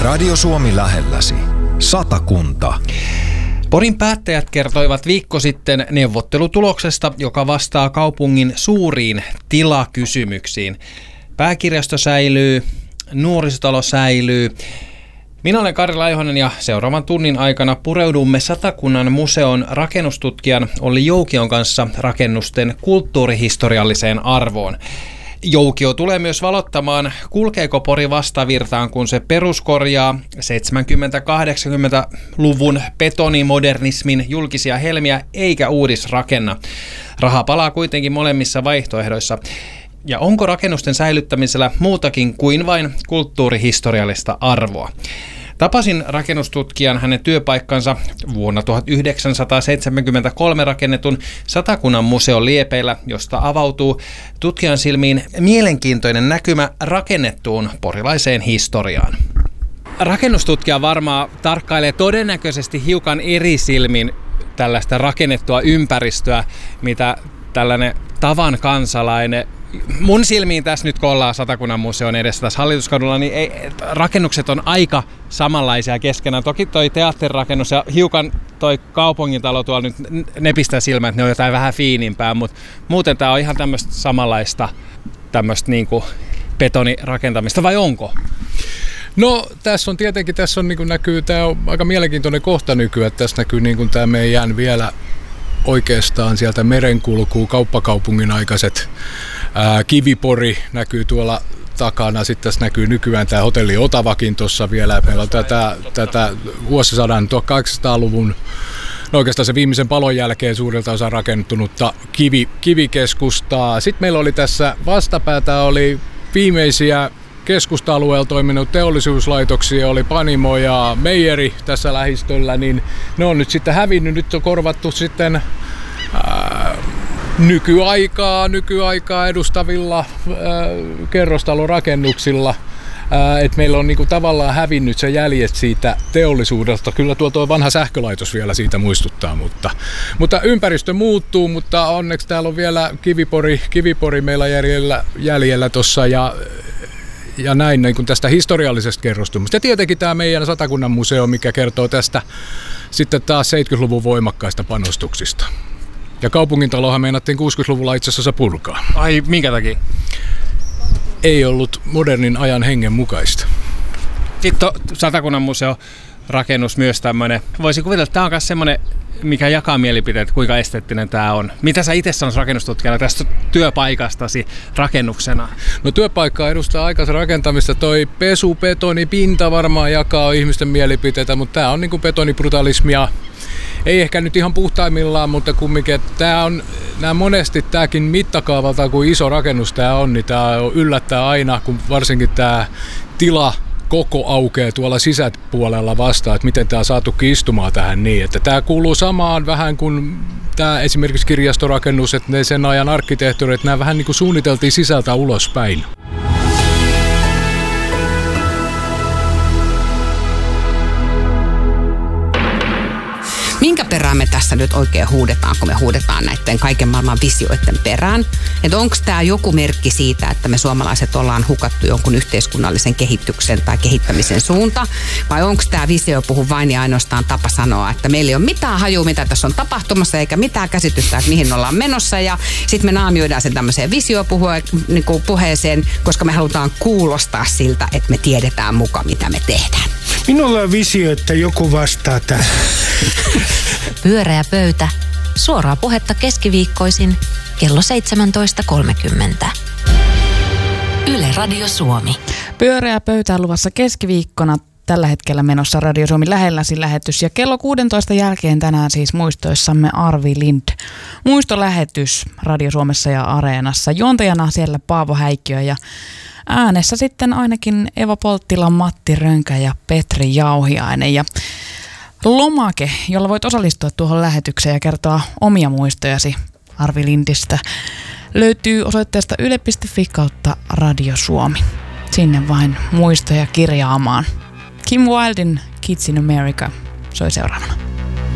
Radio Suomi lähelläsi. Satakunta. Porin päättäjät kertoivat viikko sitten neuvottelutuloksesta, joka vastaa kaupungin suuriin tilakysymyksiin. Pääkirjasto säilyy, nuorisotalo säilyy. Minä olen Kari Laihonen ja seuraavan tunnin aikana pureudumme Satakunnan museon rakennustutkijan Olli Joukion kanssa rakennusten kulttuurihistorialliseen arvoon. Joukio tulee myös valottamaan, kulkeeko Pori vastavirtaan, kun se peruskorjaa 70-80-luvun betonimodernismin julkisia helmiä eikä uudisrakenna. Raha palaa kuitenkin molemmissa vaihtoehdoissa. Ja onko rakennusten säilyttämisellä muutakin kuin vain kulttuurihistoriallista arvoa? Tapasin rakennustutkijan hänen työpaikkansa vuonna 1973 rakennetun Satakunnan museon liepeillä, josta avautuu tutkijan silmiin mielenkiintoinen näkymä rakennettuun porilaiseen historiaan. Rakennustutkija varmaan tarkkailee todennäköisesti hiukan eri silmin tällaista rakennettua ympäristöä, mitä tällainen tavan kansalainen. Mun silmiin tässä nyt, kun ollaan Satakunnan museon edessä tässä Hallituskadulla, niin rakennukset on aika samanlaisia keskenään. Toki toi teatterirakennus ja hiukan toi kaupungintalo tuolla nyt, ne pistää silmään, että ne on jotain vähän fiinimpää, mutta muuten tää on ihan tämmöistä samanlaista tämmöistä niinku betonirakentamista, vai onko? No tässä on tietenkin, niin näkyy, tämä on aika mielenkiintoinen kohta nykyään, että tässä näkyy niin tämä meidän vielä oikeastaan sieltä merenkulkuun kauppakaupungin aikaiset Kivipori näkyy tuolla takana. Sitten tässä näkyy nykyään tämä hotelli Otavakin tuossa vielä. Meillä on tätä vuosisadan 1800-luvun, no oikeastaan se viimeisen palon jälkeen suurilta osa rakennuttunutta kivikeskustaa. Sitten meillä oli tässä vastapäätä oli viimeisiä keskusta-alueella toiminut teollisuuslaitoksia, oli Panimo ja Meijeri tässä lähistöllä, niin ne on nyt sitten hävinnyt. Nyt on korvattu sitten nykyaikaa edustavilla kerrostalorakennuksilla. Et meillä on niinku tavallaan hävinnyt se jäljet siitä teollisuudesta. Kyllä tuo vanha sähkölaitos vielä siitä muistuttaa, mutta ympäristö muuttuu, mutta onneksi täällä on vielä Kivipori meillä jäljellä tuossa ja näin niin kuin tästä historiallisesta kerrostumista. Ja tietenkin tämä meidän Satakunnan museo, mikä kertoo tästä sitten taas 70-luvun voimakkaista panostuksista. Ja kaupungintalohan meinattiin 60-luvulla itse asiassa purkaa. Ai, minkä takia? Ei ollut modernin ajan hengen mukaista. Sitten Satakunnan museo rakennus myös tämmöinen. Voisin kuvitella, että tämä on myös semmoinen, mikä jakaa mielipiteet, kuinka esteettinen tämä on. Mitä sä itse sanois rakennustutkijana tästä työpaikastasi rakennuksena? No työpaikkaa edustaa aikaisen rakentamista. Toi betonipinta varmaan jakaa ihmisten mielipiteitä, mutta tämä on niin kuin betonibrutalismia. Ei ehkä nyt ihan puhtaimmillaan, mutta kumminkin, että nämä monesti tämäkin mittakaavalta, kuin iso rakennus tämä on, niin tämä yllättää aina, kun varsinkin tämä tila koko aukeaa tuolla sisäpuolella vastaan, että miten tämä on saatukin istumaan tähän niin, että tämä kuuluu samaan vähän kuin tämä esimerkiksi kirjastorakennus, että ne sen ajan arkkitehtuurit, nämä vähän niin kuin suunniteltiin sisältä ulospäin. Minkä perään me tässä nyt oikein huudetaan, kun me huudetaan näiden kaiken maailman visioiden perään? Että onko tämä joku merkki siitä, että me suomalaiset ollaan hukattu jonkun yhteiskunnallisen kehityksen tai kehittämisen suunta? Vai onko tämä visio puhu vain ja ainoastaan tapa sanoa, että meillä ei ole mitään hajua, mitä tässä on tapahtumassa, eikä mitään käsitystä, että mihin ollaan menossa. Ja sitten me naamioidaan sen tämmöiseen visiopuheeseen, koska me halutaan kuulostaa siltä, että me tiedetään mukaan, mitä me tehdään. Minulla on visio, että joku vastaa tähän. Pyöreä pöytä. Suoraa puhetta keskiviikkoisin kello 17.30. Yle Radio Suomi. Pyöreä pöytä on luvassa keskiviikkona. Tällä hetkellä menossa Radio Suomi lähelläsi lähetys ja kello 16 jälkeen tänään siis muistoissamme Arvi Lind. Muistolähetys Radio Suomessa ja Areenassa. Juontajana siellä Paavo Häikkiö ja äänessä sitten ainakin Eva Polttila, Matti Rönkä ja Petri Jauhiainen. Ja lomake, jolla voit osallistua tuohon lähetykseen ja kertoa omia muistojasi Arvi Lindistä, löytyy osoitteesta yle.fi/Radio Suomi. Sinne vain muistoja kirjaamaan. Kim Wildin Kids in America soi seuraavana.